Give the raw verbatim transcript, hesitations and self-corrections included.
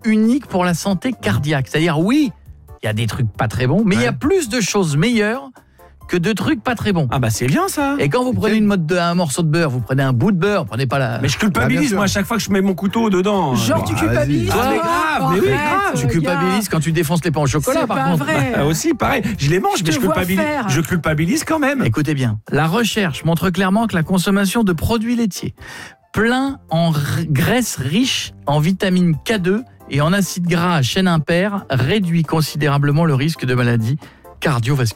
unique pour la santé cardiaque. C'est-à-dire, oui, il y a des trucs pas très bons, mais il ouais. y a plus de choses meilleures que de trucs pas très bons. Ah bah c'est bien ça. Et quand vous prenez une mode de, un morceau de beurre, vous prenez un bout de beurre, vous prenez pas la... Mais je culpabilise ah, moi à chaque fois que je mets mon couteau dedans. Genre tu culpabilises. Ah, mais grave, mais oui, grave. Tu culpabilises quand tu défonces les pains au chocolat c'est par pas contre. Vrai. Ah, aussi pareil, je les mange je mais je culpabilise, je culpabilise quand même. Écoutez bien, la recherche montre clairement que la consommation de produits laitiers pleins en r- graisse riche en vitamine K deux et en acides gras à chaîne impair réduit considérablement le risque de maladies cardiovasculaires.